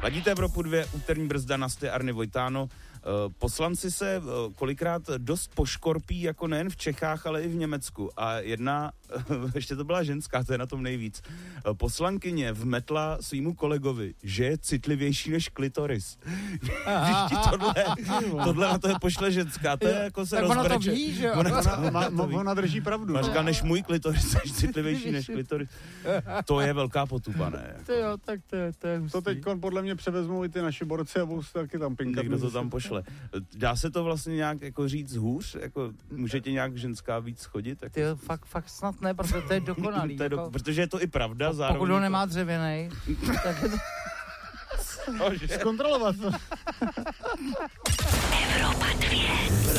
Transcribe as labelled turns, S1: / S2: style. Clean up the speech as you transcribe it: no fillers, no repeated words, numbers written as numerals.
S1: Ladíte Evropu 2, úterní brzda na Arny Vojtáno. Poslanci se kolikrát dost poškorpí, jako nejen v Čechách, ale i v Německu. A jedna, ještě to byla ženská, to je na tom nejvíc, poslankyně vmetla svýmu kolegovi, že je citlivější než klitoris. Když ti tohle na to je pošle ženská, to je jako se rozbere.
S2: Tak ona to ví, že jo?
S3: Ona drží pravdu.
S1: Ona říká, než můj klitoris, je citlivější než klitoris. To je velká potupa, ne?
S2: To jo, tak to je hustý.
S3: To teď podle mě převezmou i ty naši borci a budou se taky tam pinkat.
S1: Někdo to tam pošle. Dá se to vlastně nějak jako říct hůř? Jako, může tě nějak ženská víc chodit? Jako...
S2: Ty fakt snad ne, protože to je dokonalý.
S1: Protože je to i pravda. Zároveň
S2: pokud ho nemá dřevěnej, tak je to...
S3: Zkontrolovat to.
S4: Evropa 2.